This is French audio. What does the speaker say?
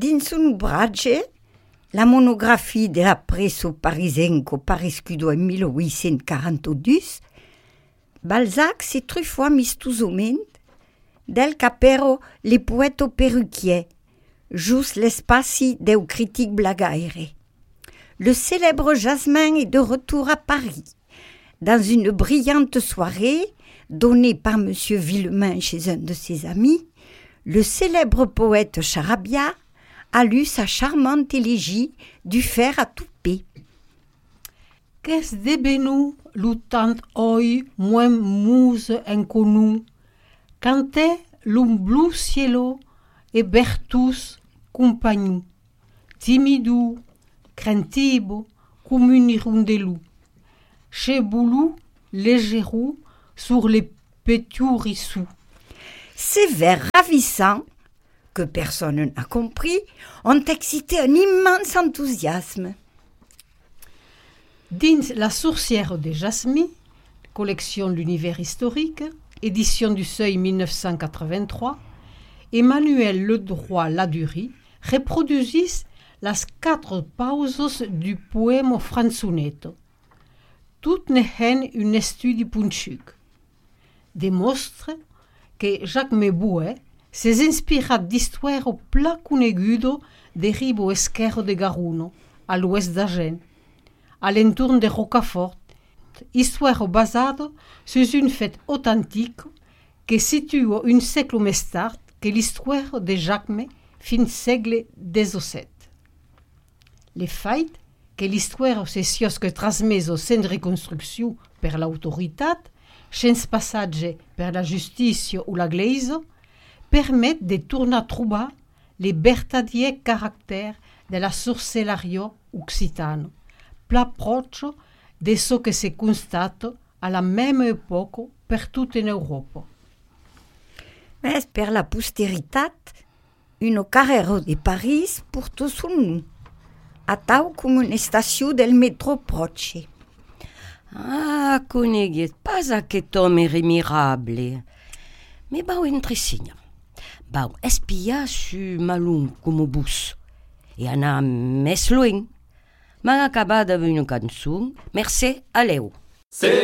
Dins un ouvrage, la monographie de la presso parisenco parescudo en 1842, Balzac si truffoa mistosament del capero le poète perruquier, just l'espaci deu critique blagaire. Le célèbre Jasmin est de retour à Paris, dans une brillante soirée donnée par M. Villemain chez un de ses amis. Le célèbre poète Charabia a lu sa charmante élégie du fer à toupet. Qu'est-ce devenu l'outant oi moins muse inconnu, cantait l'un blu cielo et bertus compagnou, timidu, craintivo, comme une hirondellou, chez Boulou, légérou, sur les péturissous. Ces vers ravissants, que personne n'a compris, ont excité un immense enthousiasme. Dins La Sourcière de Jasmin, collection L'Univers historique, édition du Seuil 1983, Emmanuel Ledroit-Ladurie reproduisit las 4 pauses du poème Franzunetto. Toutes n'ehen un estudi punchuc. Démontre que Jacques Meboué s'est inspiré d'histoires au plat conegudo des ribo esquerro de Garuno, à l'ouest d'Agen, à l'entour de Rocafort, histoire basée sur une fête authentique qui situe un siècle plus tard que l'histoire de Jacques fin siècle XVII. Les faits que l'histoire c'est que transmise au sein de reconstruction par l'autorité, sans passage par la justice ou la glaise, permettent de tourner à trouver les vertadiers caractères de la sorcellerie occitane, plus proche de ce que se constate à la même époque partout en Europe. Mais per la posteritat, une carrera de Paris porte son nom, atau comme une station del métro proche. Ah, coneguet pas aquest homme remirable. Mais bau entresigna. Bau espia su malun como bus. E anar més luing. M'ha acabat de venir una cançó. Merci, aleu.